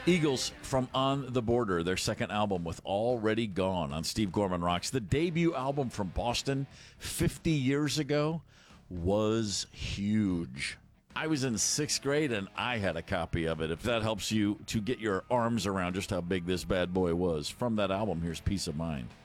Eagles from On the Border, their second album with Already Gone on Steve Gorman Rocks. The debut album from Boston 50 years ago was huge. I was in 6th grade and I had a copy of it. If that helps you to get your arms around just how big this bad boy was. From that album, here's Peace of Mind.